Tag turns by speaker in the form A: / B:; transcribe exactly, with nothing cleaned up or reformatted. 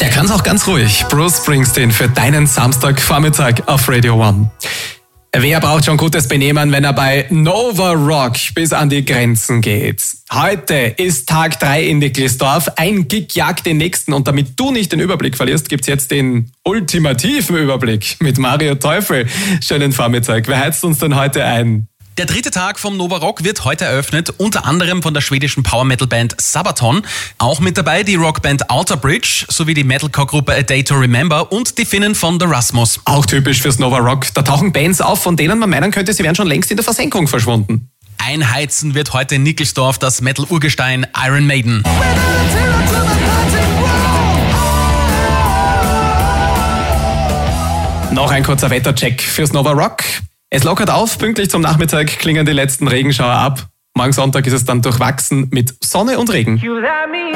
A: Er kann es auch ganz ruhig. Bruce Springsteen für deinen Samstagvormittag auf Radio One. Wer braucht schon gutes Benehmen, wenn er bei Nova Rock bis an die Grenzen geht? Heute ist Tag drei in Nickelsdorf. Ein Gig jagt den nächsten und damit du nicht den Überblick verlierst, gibt's jetzt den ultimativen Überblick mit Mario Teufel. Schönen Vormittag. Wer heizt uns denn heute ein?
B: Der dritte Tag vom Nova Rock wird heute eröffnet, unter anderem von der schwedischen Power-Metal-Band Sabaton. Auch mit dabei die Rockband Outer Bridge sowie die Metalcore-Gruppe A Day to Remember und die Finnen von The Rasmus.
A: Auch typisch fürs Nova Rock. Da tauchen Bands auf, von denen man meinen könnte, sie wären schon längst in der Versenkung verschwunden.
B: Einheizen wird heute in Nickelsdorf das Metal-Urgestein Iron Maiden.
A: Noch ein kurzer Wettercheck fürs Nova Rock. Es lockert auf, pünktlich zum Nachmittag klingen die letzten Regenschauer ab. Morgen Sonntag ist es dann durchwachsen mit Sonne und Regen.